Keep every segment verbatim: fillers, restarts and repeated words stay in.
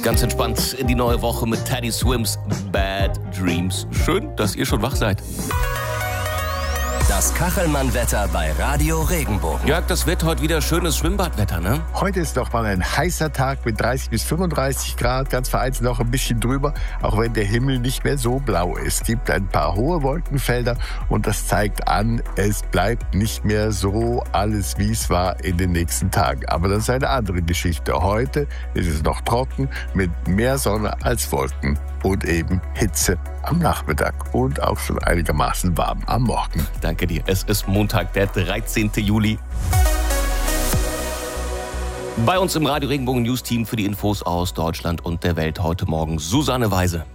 Ganz entspannt in die neue Woche mit Teddy Swims Bad Dreams. Schön, dass ihr schon wach seid. Das Kachelmann-Wetter bei Radio Regenbogen. Jörg, das wird heute wieder schönes Schwimmbadwetter, ne? Heute ist noch mal ein heißer Tag mit dreißig bis fünfunddreißig Grad, ganz vereinzelt noch ein bisschen drüber, auch wenn der Himmel nicht mehr so blau ist. Es gibt ein paar hohe Wolkenfelder und das zeigt an, es bleibt nicht mehr so alles, wie es war in den nächsten Tagen. Aber das ist eine andere Geschichte. Heute ist es noch trocken mit mehr Sonne als Wolken und eben Hitze am Nachmittag und auch schon einigermaßen warm am Morgen. Danke dir. Es ist Montag, der dreizehnten Juli. Bei uns im Radio Regenbogen News Team für die Infos aus Deutschland und der Welt heute Morgen Susanne Weise.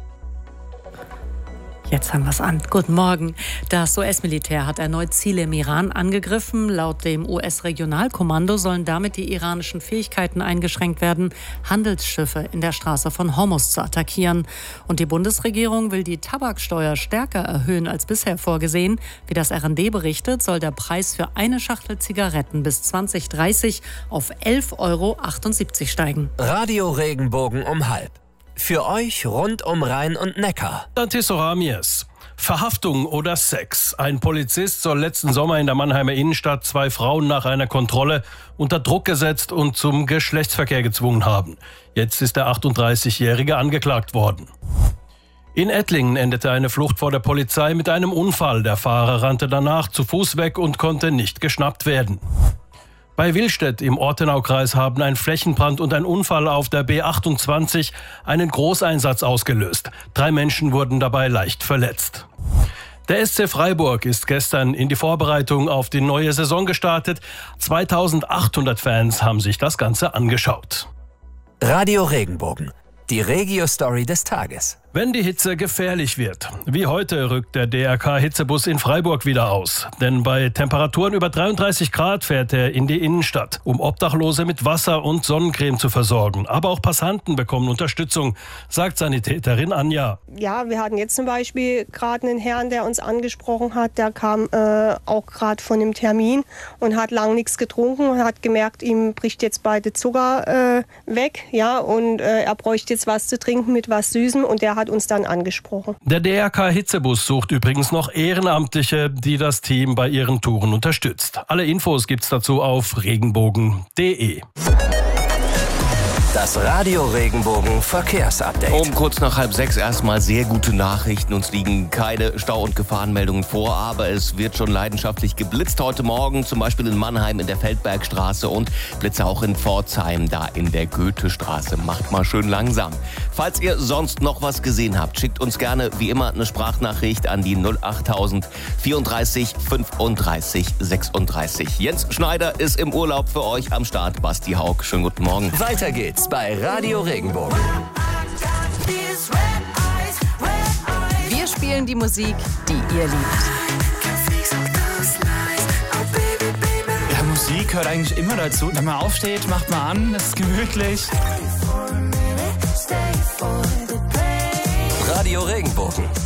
Jetzt haben wir es an. Guten Morgen. Das U S-Militär hat erneut Ziele im Iran angegriffen. Laut dem U S-Regionalkommando sollen damit die iranischen Fähigkeiten eingeschränkt werden, Handelsschiffe in der Straße von Hormuz zu attackieren. Und die Bundesregierung will die Tabaksteuer stärker erhöhen als bisher vorgesehen. Wie das R N D berichtet, soll der Preis für eine Schachtel Zigaretten bis zwanzig dreißig auf elf Euro achtundsiebzig steigen. Radio Regenbogen um halb. Für euch rund um Rhein und Neckar. Dantiso Ramies. Verhaftung oder Sex. Ein Polizist soll letzten Sommer in der Mannheimer Innenstadt zwei Frauen nach einer Kontrolle unter Druck gesetzt und zum Geschlechtsverkehr gezwungen haben. Jetzt ist der achtunddreißigjährige angeklagt worden. In Ettlingen endete eine Flucht vor der Polizei mit einem Unfall. Der Fahrer rannte danach zu Fuß weg und konnte nicht geschnappt werden. Bei Willstedt im Ortenaukreis haben ein Flächenbrand und ein Unfall auf der B achtundzwanzig einen Großeinsatz ausgelöst. Drei Menschen wurden dabei leicht verletzt. Der S C Freiburg ist gestern in die Vorbereitung auf die neue Saison gestartet. zweitausendachthundert Fans haben sich das Ganze angeschaut. Radio Regenbogen. Die Regio-Story des Tages. Wenn die Hitze gefährlich wird. Wie heute rückt der D R K-Hitzebus in Freiburg wieder aus. Denn bei Temperaturen über dreiunddreißig Grad fährt er in die Innenstadt, um Obdachlose mit Wasser und Sonnencreme zu versorgen. Aber auch Passanten bekommen Unterstützung, sagt Sanitäterin Anja. Ja, wir hatten jetzt zum Beispiel gerade einen Herrn, der uns angesprochen hat. Der kam äh, auch gerade von einem Termin und hat lang nichts getrunken und hat gemerkt, ihm bricht jetzt beide Zucker äh, weg. Ja, und äh, er bräuchte jetzt was zu trinken mit was Süßem und der hat uns dann angesprochen. Der D R K-Hitzebus sucht übrigens noch Ehrenamtliche, die das Team bei ihren Touren unterstützt. Alle Infos gibt's dazu auf regenbogen punkt de. Das Radio Regenbogen Verkehrsupdate. Um kurz nach halb sechs erstmal sehr gute Nachrichten. Uns liegen keine Stau- und Gefahrenmeldungen vor, aber es wird schon leidenschaftlich geblitzt heute Morgen, zum Beispiel in Mannheim in der Feldbergstraße und Blitze auch in Pforzheim, da in der Goethestraße. Macht mal schön langsam. Falls ihr sonst noch was gesehen habt, schickt uns gerne wie immer eine Sprachnachricht an die null achttausend vierunddreißig fünfunddreißig sechsunddreißig. Jens Schneider ist im Urlaub für euch am Start. Basti Haug, schönen guten Morgen. Weiter geht's bei Radio Regenbogen. Wir spielen die Musik, die ihr liebt. Ja, Musik gehört eigentlich immer dazu. Wenn man aufsteht, macht man an, es ist gemütlich. Radio Regenbogen.